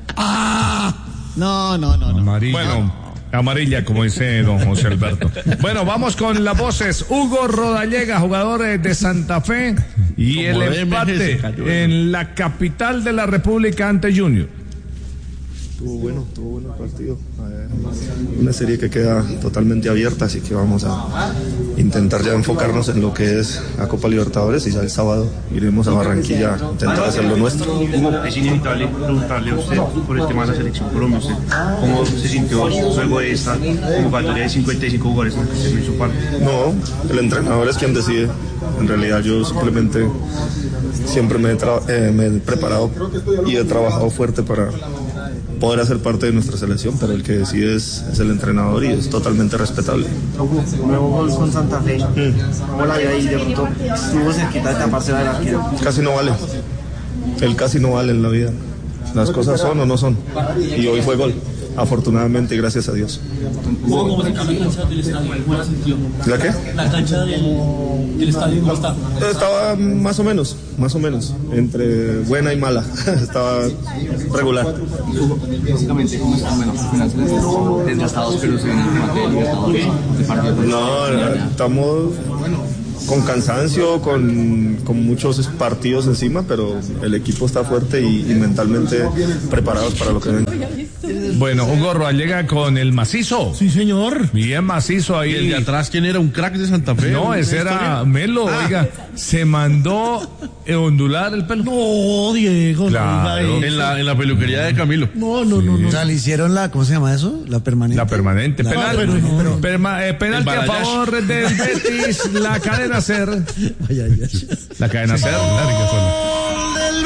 No. Amarilla. Bueno, amarilla, como dice don José Alberto. Bueno, vamos con las voces. Hugo Rodallega, jugador de Santa Fe, y el empate en la capital de la República ante Junior. Estuvo bueno el partido. Una serie que queda totalmente abierta, así que vamos a intentar ya enfocarnos en lo que es la Copa Libertadores y ya el sábado iremos a Barranquilla a intentar hacer lo nuestro. Es inevitable preguntarle a usted por el tema de la selección Colombia. ¿Usted cómo se sintió luego de esta convocatoria de 55 jugadores en su parte? No, el entrenador es quien decide. En realidad yo simplemente siempre me he preparado y he trabajado fuerte para poder hacer parte de nuestra selección, pero el que decide es el entrenador y es totalmente respetable. Nuevo gol con Santa Fe. ¿Cómo la vida ahí de pronto estuvo cerquita de taparse del arquero? Casi no vale. Él casi no vale en la vida. Las cosas son o no son. Y hoy fue gol. afortunadamente, gracias a Dios. ¿Cómo se cambia la cancha del estadio? ¿Cómo la sintió? ¿La qué? La cancha del estadio, ¿cómo está? Estaba más o menos, entre buena y mala. Estaba regular. Básicamente, ¿cómo están? Bueno, al final se desgastados, pero se vienen de partido. No, estamos con cansancio, con muchos partidos encima, pero el equipo está fuerte y mentalmente preparados para lo que viene. Bueno, Hugo Roa llega con el macizo. Sí, señor. Bien macizo ahí. ¿Y el de atrás quién era? ¿Un crack de Santa Fe? No, ese era Melo, oiga. Se mandó ondular el pelo. No, Diego. Claro. No, en la peluquería de Camilo. No. O sea, le hicieron ¿cómo se llama eso? La permanente. La permanente. Penal. Penalti a Balayash. favor del Betis. La cadena SER. La cadena SER. Gol del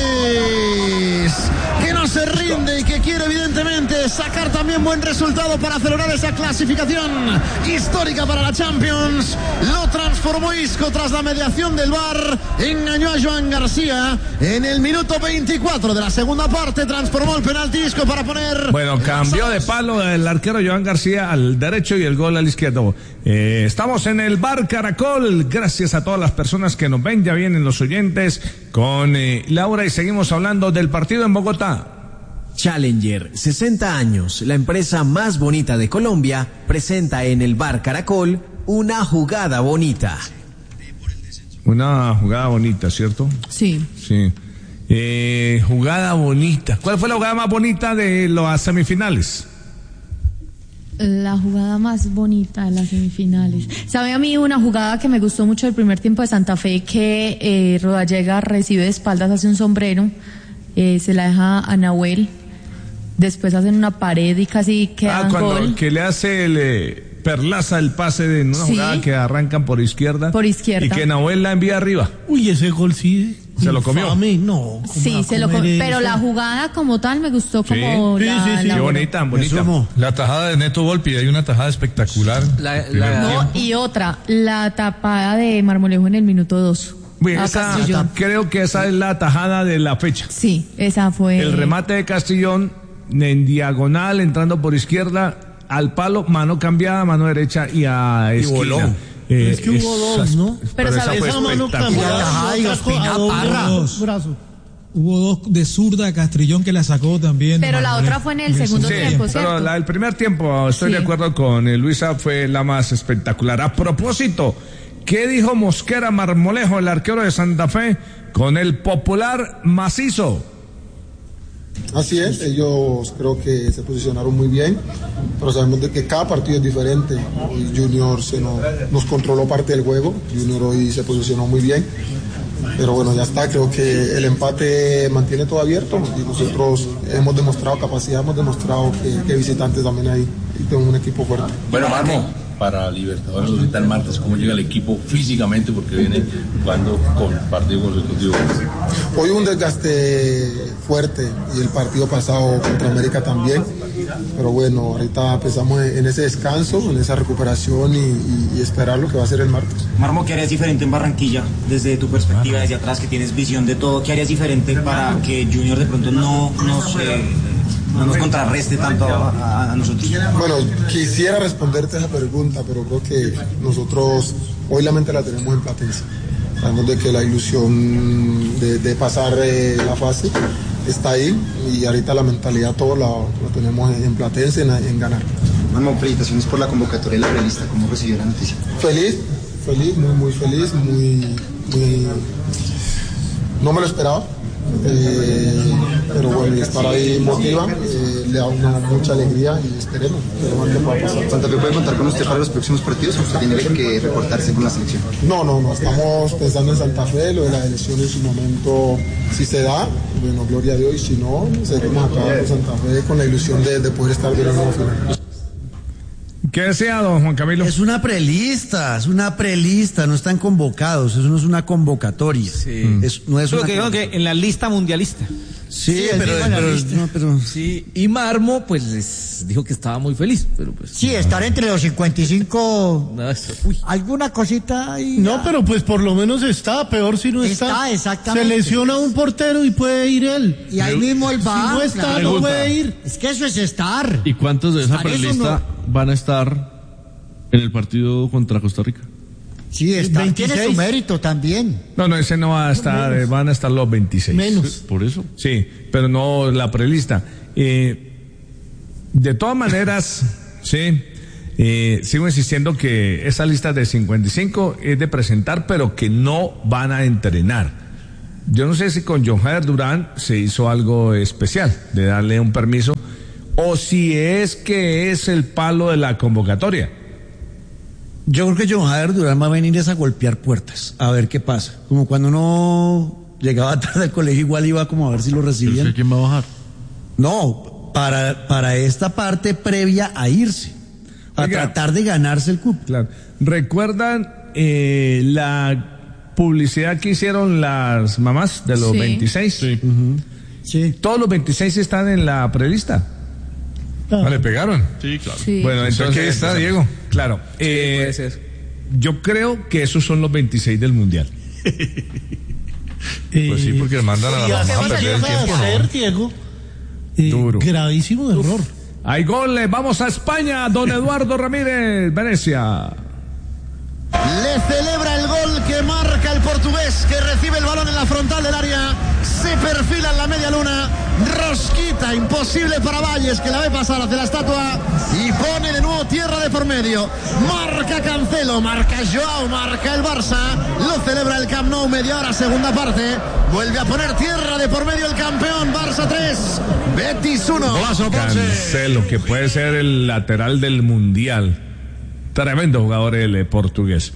Betis, que no se rinde y que quiere evidentemente sacar también buen resultado para acelerar esa clasificación histórica para la Champions. Lo transformó Isco tras la mediación del VAR, engañó a Joan García en el minuto 24 de la segunda parte, transformó el penalti Isco para poner... Bueno, cambió de palo el arquero Joan García al derecho y el gol al izquierdo. Estamos en el Bar Caracol, gracias a todas las personas que nos ven, ya vienen los oyentes con Laura y seguimos hablando del partido en Bogotá. Challenger, 60 años, la empresa más bonita de Colombia, presenta en el Bar Caracol una jugada bonita. Una jugada bonita, ¿cierto? Sí. Sí. Jugada bonita. ¿Cuál fue la jugada más bonita de las semifinales? La jugada más bonita de las semifinales. ¿Sabe a mí una jugada que me gustó mucho del primer tiempo de Santa Fe? Que Rodallega recibe de espaldas, hace un sombrero, se la deja a Nahuel, después hacen una pared y casi quedan gol. Que le hace Perlaza el pase de una jugada que arrancan por izquierda. Y que Nahuel la envía arriba. Uy, ese gol sí. ¿Se lo comió? No. Sí, se lo comió. Pero la jugada como tal me gustó como sí. Qué bonita. La tajada de Neto Volpi, hay una tajada espectacular. Y otra, la tapada de Marmolejo en el minuto 2. Creo que esa es la tajada de la fecha. Sí, esa fue. El remate de Castrillón en diagonal, entrando por izquierda, al palo, mano cambiada, mano derecha y a esquina. Y voló. Es que hubo dos, ¿no? Pero esa mano cambiada. Hubo dos de zurda, Castrillón que la sacó también. Pero la otra fue en el segundo tiempo, ¿cierto? Pero la del primer tiempo, estoy de acuerdo con Luisa, fue la más espectacular. A propósito, ¿qué dijo Mosquera Marmolejo, el arquero de Santa Fe, con el popular macizo? Así es, ellos creo que se posicionaron muy bien, pero sabemos de que cada partido es diferente. Hoy Junior nos controló parte del juego, Junior hoy se posicionó muy bien, pero bueno, ya está, creo que el empate mantiene todo abierto y nosotros hemos demostrado capacidad, hemos demostrado que visitantes también hay y tenemos un equipo fuerte. Bueno, Marmo, para Libertadores ahorita el martes, ¿cómo llega el equipo físicamente? Porque viene jugando con partido consecutivo. Hoy un desgaste fuerte y el partido pasado contra América también, pero bueno, ahorita pensamos en ese descanso, en esa recuperación y esperar lo que va a ser el martes. Marmo, ¿qué harías diferente en Barranquilla? Desde tu perspectiva, desde atrás, que tienes visión de todo, ¿qué harías diferente para que Junior de pronto no nos contrarreste tanto a nosotros? Bueno, quisiera responderte esa pregunta, pero creo que nosotros hoy la mente la tenemos en Platense. Sabemos de que la ilusión de pasar la fase está ahí y ahorita la mentalidad todo la tenemos en Platense, en ganar. Mano, felicitaciones por la convocatoria de la realista, ¿cómo recibió la noticia? Feliz, muy feliz, muy no me lo esperaba. Pero bueno, estar ahí motiva, le da mucha alegría y esperemos qué pueda pasar. ¿Santa Fe puede contar con usted para los próximos partidos o usted tiene que reportarse con la selección? No, estamos pensando en Santa Fe, lo de la elección en su momento, si se da, bueno, gloria a Dios, y si no, seguimos acá con Santa Fe con la ilusión de poder estar en la nueva final. ¿Qué desea, don Juan Camilo? Es una prelista, no están convocados, eso no es una convocatoria. Sí. No es lo que digo que en la lista mundialista. Sí, sí, y Marmo pues les dijo que estaba muy feliz, pero pues sí, estar entre los 55 alguna cosita ahí. No, pero pues por lo menos está, peor si no está. Exactamente. Se lesiona un portero y puede ir él. Y ahí mismo él va. Si no está, no puede ir. Es que eso es estar. ¿Y cuántos de esa prelista van a estar en el partido contra Costa Rica? Sí, está, tiene su mérito también. No, ese no va a estar, van a estar los 26. Menos. Por eso. Sí, pero no la prelista. De todas maneras, sí, sigo insistiendo que esa lista de 55 es de presentar, pero que no van a entrenar. Yo no sé si con John Jader Durán se hizo algo especial, de darle un permiso, o si es que es el palo de la convocatoria. Yo creo que John Jader Durán va a venir a golpear puertas, a ver qué pasa. Como cuando uno llegaba tarde al colegio, igual iba como a ver si lo recibían. ¿Quién va a bajar? No, para esta parte previa a irse, a tratar de ganarse el cupo. Claro. ¿Recuerdan la publicidad que hicieron las mamás de los 26? Sí. Sí. Todos los 26 están en la prelista. ¿Le pegaron? Sí, claro. Sí. Bueno, entonces ¿qué está, Diego? Claro. puede ser. Yo creo que esos son los 26 del Mundial. Pues sí, porque mandan a la mamá a perder el tiempo, ¿no? Diego. Duro. Gravísimo error. Hay goles, vamos a España, don Eduardo Ramírez, Venecia. Le celebra el gol que marca el portugués, que recibe el balón en la frontal del área, se perfila en la media luna, rosquita imposible para Valles, que la ve pasar hacia la estatua y pone de nuevo tierra de por medio. Marca Cancelo, marca Joao, marca el Barça, lo celebra el Camp Nou, media hora, segunda parte, vuelve a poner tierra de por medio el campeón. Barça 3, Betis 1. Cancelo, que puede ser el lateral del Mundial. Tremendo jugador el portugués.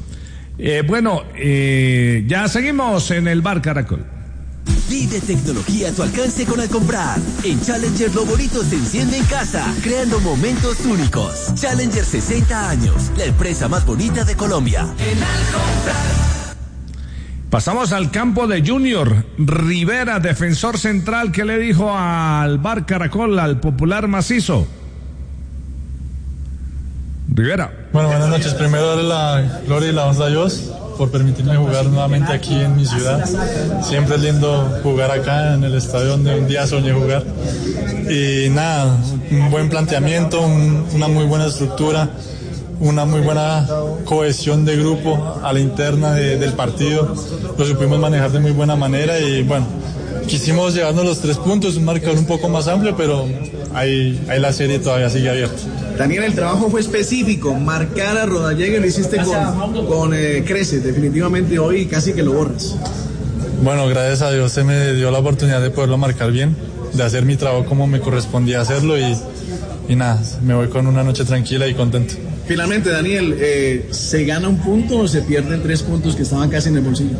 Ya seguimos en el Bar Caracol. Vive tecnología a tu alcance con Al Comprar. En Challenger lo bonito se enciende en casa, creando momentos únicos. Challenger 60 años, la empresa más bonita de Colombia. En Al Comprar. Pasamos al campo de Junior. Rivera, defensor central, ¿qué le dijo al Bar Caracol, al popular macizo? Rivera. Bueno, buenas noches. Primero darle la gloria y la honra a Dios por permitirme jugar nuevamente aquí en mi ciudad. Siempre es lindo jugar acá en el estadio donde un día soñé jugar. Y nada, un buen planteamiento, una muy buena estructura, una muy buena cohesión de grupo a la interna del partido. Lo supimos manejar de muy buena manera y bueno, quisimos llevarnos los 3 puntos, un marcador un poco más amplio, pero ahí la serie todavía sigue abierta. Daniel, el trabajo fue específico, marcar a Rodallega, lo hiciste con creces, definitivamente hoy casi que lo borras. Bueno, gracias a Dios se me dio la oportunidad de poderlo marcar bien, de hacer mi trabajo como me correspondía hacerlo y nada, me voy con una noche tranquila y contento. Finalmente, Daniel, ¿se gana un punto o se pierden 3 puntos que estaban casi en el bolsillo?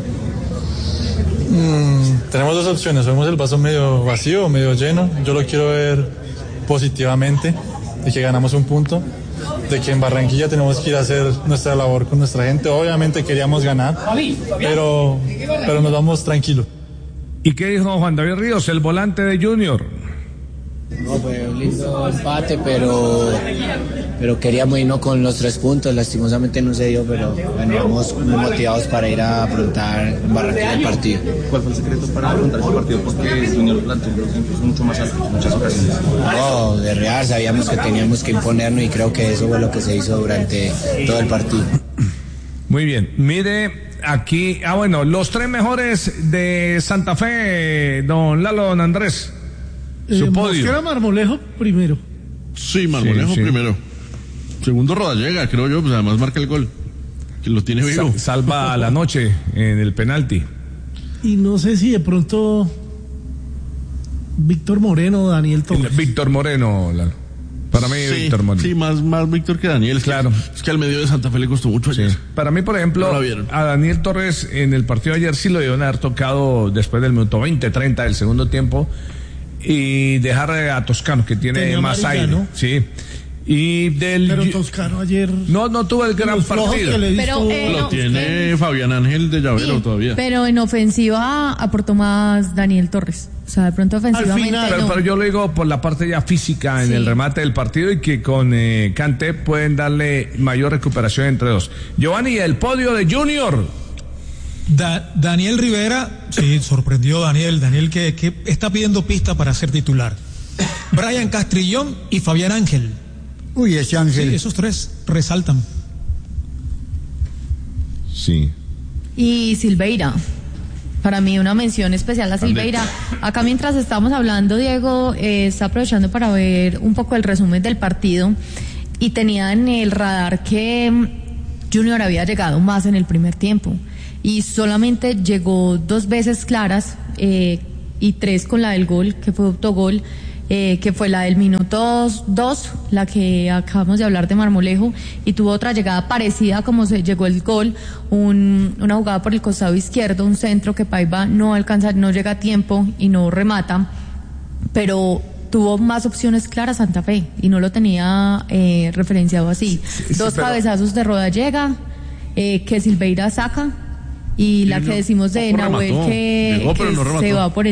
Tenemos 2 opciones, vemos el vaso medio vacío o medio lleno. Yo lo quiero ver positivamente, de que ganamos un punto, de que en Barranquilla tenemos que ir a hacer nuestra labor con nuestra gente. Obviamente queríamos ganar, pero nos vamos tranquilos. ¿Y qué dijo Juan David Ríos, el volante de Junior? No, pues un lindo empate, pero queríamos irnos con los 3 puntos, lastimosamente no se dio, pero bueno, vamos muy motivados para ir a afrontar en Barranquilla el partido. ¿Cuál fue el secreto para afrontar ese partido? Porque Junior planteó los tiempos mucho más altos en muchas ocasiones. No, de real, sabíamos que teníamos que imponernos y creo que eso fue lo que se hizo durante todo el partido. Muy bien, mire aquí, los 3 mejores de Santa Fe, don Lalo, don Andrés. Su podio. Mosquera, Marmolejo primero. Sí, Marmolejo primero. Segundo Rodallega, creo yo, pues además marca el gol. Que lo tiene vivo. Salva la noche en el penalti. Y no sé si de pronto Víctor Moreno o Daniel Torres. Víctor Moreno, para mí sí, Víctor Moreno. Sí, más Víctor que Daniel. Claro. Es que al medio de Santa Fe le costó mucho ayer. Sí. Para mí, por ejemplo, a Daniel Torres en el partido de ayer sí lo debieron haber tocado después del minuto 20-30 del segundo tiempo y dejar a Toscano, que tiene más aire, ¿no? Sí. Y Pero Toscano ayer no tuvo el gran partido. Lo tiene Fabián Ángel de llavero todavía. Pero en ofensiva aportó más Daniel Torres. O sea, de pronto ofensivamente pero yo lo digo por la parte ya física en el remate del partido, y que con Kanté pueden darle mayor recuperación entre dos. Giovanni, el podio de Junior. Daniel Rivera, sí, sorprendió Daniel que está pidiendo pista para ser titular. Brian Castrillón y Fabián Ángel. Uy, ese Ángel. Sí, esos tres resaltan. Sí. Y Silveira. Para mí una mención especial a Silveira. Acá mientras estamos hablando, Diego está aprovechando para ver un poco el resumen del partido, y tenía en el radar que Junior había llegado más en el primer tiempo y solamente llegó 2 veces claras, y 3 con la del gol, que fue autogol, que fue la del minuto 2, la que acabamos de hablar de Marmolejo, y tuvo otra llegada parecida como se llegó el gol, una jugada por el costado izquierdo, un centro que Paiva no llega a tiempo y no remata, pero tuvo más opciones claras Santa Fe y no lo tenía referenciado así. 2 cabezazos de Rodallega, que Silveira saca, y la que decimos de Nahuel que se va por